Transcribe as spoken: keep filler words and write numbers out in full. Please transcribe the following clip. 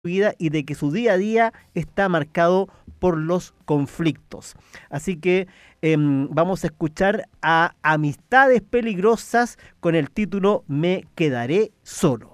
vida y de que su día a día está marcado por los conflictos. Así que em, vamos a escuchar a Amistades Peligrosas con el título Me quedaré solo.